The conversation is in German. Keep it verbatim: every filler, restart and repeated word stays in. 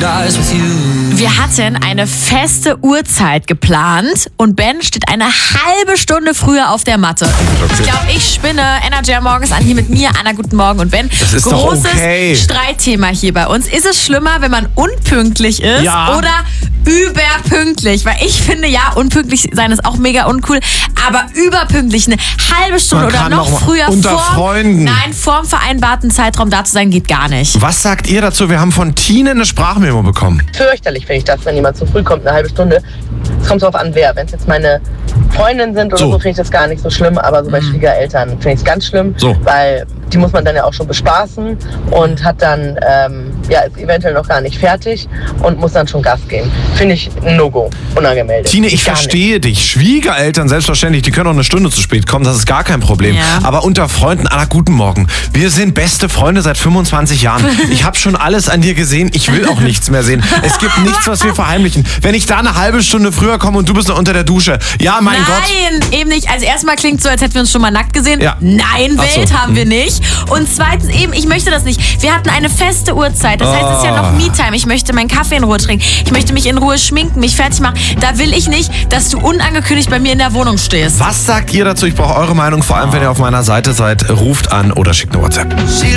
Wir hatten eine feste Uhrzeit geplant und Ben steht eine halbe Stunde früher auf der Matte. Okay. Ich glaube, ich spinne. Energy am Morgen ist an hier mit mir. Anna, guten Morgen. Und Ben, das ist großes doch okay. Streitthema hier bei uns. Ist es schlimmer, wenn man unpünktlich ist Ja. oder überpünktlich? Weil ich finde, ja, unpünktlich sein ist auch mega uncool, aber überpünktlich eine halbe Stunde Man oder kann noch noch mal früher unter vor, Freunden. Nein, vorm vereinbarten Zeitraum da zu sein, geht gar nicht. Was sagt ihr dazu? Wir haben von Tine eine Sprachmemo bekommen. Fürchterlich finde ich das, wenn jemand zu früh kommt, eine halbe Stunde. Es kommt darauf an, wer. Wenn es jetzt meine Freundinnen sind oder So. so, finde ich das gar nicht so schlimm. Aber so bei Schwiegereltern finde ich es ganz schlimm, So. weil die muss man dann ja auch schon bespaßen und hat dann, ähm, ja, ist eventuell noch gar nicht fertig und muss dann schon Gas geben. Finde ich ein No-Go, unangemeldet. Tine, ich Gar verstehe dich. Schwiegereltern, selbstverständlich, die können auch eine Stunde zu spät kommen, das ist gar kein Problem. Ja. Aber unter Freunden, Anna, guten Morgen. Wir sind beste Freunde seit fünfundzwanzig Jahren. Ich habe schon alles an dir gesehen, ich will auch nichts mehr sehen. Es gibt nichts, was wir verheimlichen. Wenn ich da eine halbe Stunde früher komme und du bist noch unter der Dusche, ja, mein Nein, Gott. eben nicht. Also erstmal klingt es so, als hätten wir uns schon mal nackt gesehen. Ja. Nein, Ach so. Welt haben wir nicht. Und zweitens eben, ich möchte das nicht. Wir hatten eine feste Uhrzeit. Das heißt, es ist ja noch Oh. Me-Time. Ich möchte meinen Kaffee in Ruhe trinken. Ich möchte mich in Ruhe schminken, mich fertig machen. Da will ich nicht, dass du unangekündigt bei mir in der Wohnung stehst. Was sagt ihr dazu? Ich brauche eure Meinung, vor allem wenn ihr auf meiner Seite seid. Ruft an oder schickt eine WhatsApp.